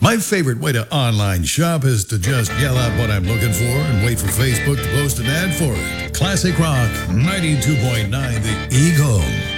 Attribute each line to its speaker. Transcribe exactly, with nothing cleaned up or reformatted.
Speaker 1: My favorite way to online shop is to just yell out what I'm looking for and wait for Facebook to post an ad for it. Classic Rock ninety-two point nine The Eagle.